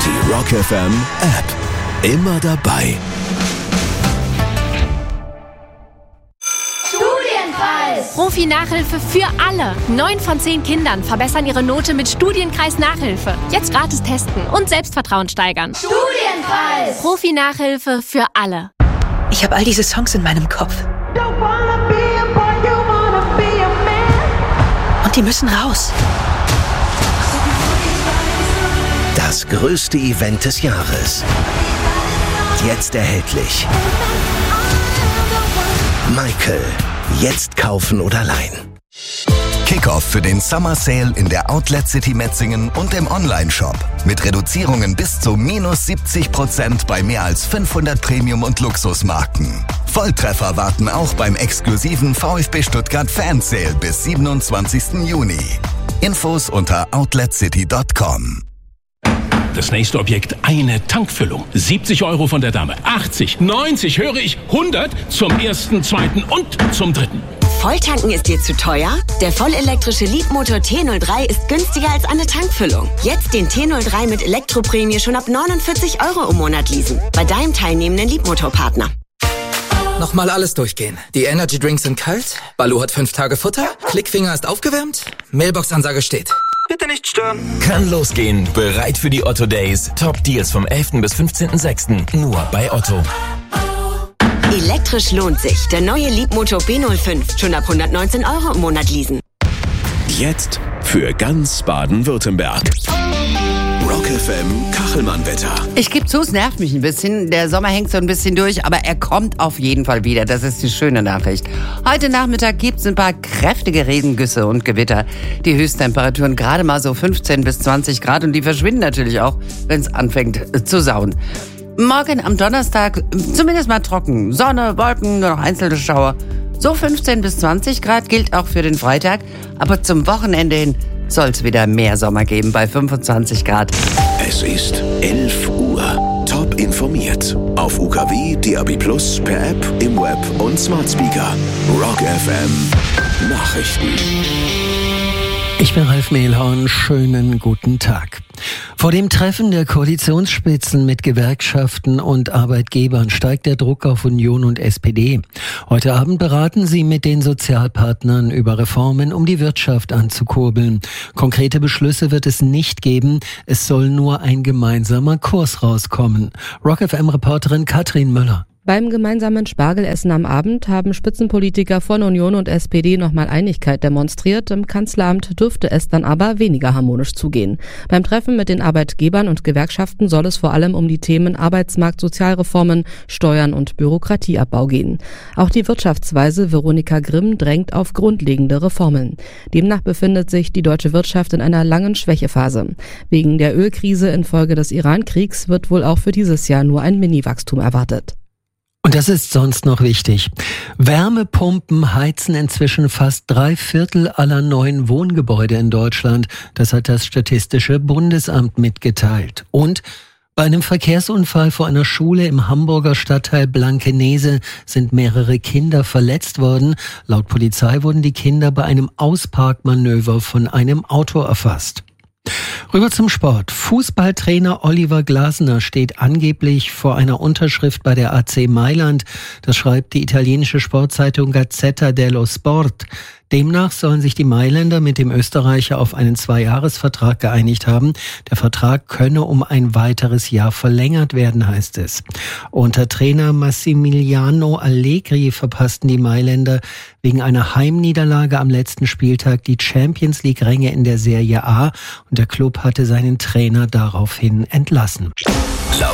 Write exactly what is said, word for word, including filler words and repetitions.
Die Rock F M App. Immer dabei. Profi-Nachhilfe für alle. Neun von zehn Kindern verbessern ihre Note mit Studienkreis Nachhilfe. Jetzt gratis testen und Selbstvertrauen steigern. Studienkreis! Profi-Nachhilfe für alle. Ich habe all diese Songs in meinem Kopf. Und die müssen raus. Das größte Event des Jahres. Jetzt erhältlich. Michael. Jetzt kaufen oder leihen. Kickoff für den Summer Sale in der Outlet City Metzingen und im Online-Shop. Mit Reduzierungen bis zu minus siebzig Prozent bei mehr als fünfhundert Premium- und Luxusmarken. Volltreffer warten auch beim exklusiven VfB Stuttgart Fan Sale bis siebenundzwanzigsten Juni. Infos unter outlet city punkt com. Das nächste Objekt, eine Tankfüllung. siebzig Euro von der Dame. achtzig, neunzig, höre ich, hundert zum ersten, zweiten und zum dritten. Volltanken ist dir zu teuer? Der vollelektrische Leapmotor T null drei ist günstiger als eine Tankfüllung. Jetzt den T null drei mit Elektroprämie schon ab neunundvierzig Euro im Monat leasen. Bei deinem teilnehmenden Leapmotor-Partner. Nochmal alles durchgehen. Die Energy Drinks sind kalt, Balu hat fünf Tage Futter, Klickfinger ist aufgewärmt, Mailbox-Ansage steht. Bitte nicht stören. Kann losgehen. Bereit für die Otto Days. Top Deals vom elften bis fünfzehnten sechsten Nur bei Otto. Elektrisch lohnt sich. Der neue Leapmotor B null fünf. Schon ab hundertneunzehn Euro im Monat leasen. Jetzt für ganz Baden-Württemberg. Rock F M Kachelmann-Wetter. Ich gebe zu, es nervt mich ein bisschen. Der Sommer hängt so ein bisschen durch, aber er kommt auf jeden Fall wieder. Das ist die schöne Nachricht. Heute Nachmittag gibt es ein paar kräftige Regengüsse und Gewitter. Die Höchsttemperaturen gerade mal so fünfzehn bis zwanzig Grad und die verschwinden natürlich auch, wenn es anfängt zu sauen. Morgen am Donnerstag zumindest mal trocken. Sonne, Wolken, nur noch einzelne Schauer. So fünfzehn bis zwanzig Grad gilt auch für den Freitag. Aber zum Wochenende hin soll es wieder mehr Sommer geben bei fünfundzwanzig Grad. Es ist elf Uhr. Top informiert. Auf U K W, D A B Plus, per App, im Web und Smart Speaker. Rock F M Nachrichten. Ich bin Ralf Mehlhorn, schönen guten Tag. Vor dem Treffen der Koalitionsspitzen mit Gewerkschaften und Arbeitgebern steigt der Druck auf Union und S P D. Heute Abend beraten sie mit den Sozialpartnern über Reformen, um die Wirtschaft anzukurbeln. Konkrete Beschlüsse wird es nicht geben, es soll nur ein gemeinsamer Kurs rauskommen. Rock F M-Reporterin Katrin Möller. Beim gemeinsamen Spargelessen am Abend haben Spitzenpolitiker von Union und S P D nochmal Einigkeit demonstriert. Im Kanzleramt dürfte es dann aber weniger harmonisch zugehen. Beim Treffen mit den Arbeitgebern und Gewerkschaften soll es vor allem um die Themen Arbeitsmarkt, Sozialreformen, Steuern und Bürokratieabbau gehen. Auch die Wirtschaftsweise Veronika Grimm drängt auf grundlegende Reformen. Demnach befindet sich die deutsche Wirtschaft in einer langen Schwächephase. Wegen der Ölkrise infolge des Iran-Kriegs wird wohl auch für dieses Jahr nur ein Mini-Wachstum erwartet. Und das ist sonst noch wichtig. Wärmepumpen heizen inzwischen fast drei Viertel aller neuen Wohngebäude in Deutschland. Das hat das Statistische Bundesamt mitgeteilt. Und bei einem Verkehrsunfall vor einer Schule im Hamburger Stadtteil Blankenese sind mehrere Kinder verletzt worden. Laut Polizei wurden die Kinder bei einem Ausparkmanöver von einem Auto erfasst. Rüber zum Sport. Fußballtrainer Oliver Glasner steht angeblich vor einer Unterschrift bei der A C Mailand. Das schreibt die italienische Sportzeitung Gazzetta dello Sport. Demnach sollen sich die Mailänder mit dem Österreicher auf einen Zweijahresvertrag geeinigt haben. Der Vertrag könne um ein weiteres Jahr verlängert werden, heißt es. Unter Trainer Massimiliano Allegri verpassten die Mailänder wegen einer Heimniederlage am letzten Spieltag die Champions-League-Ränge in der Serie A und der Club hatte seinen Trainer daraufhin entlassen.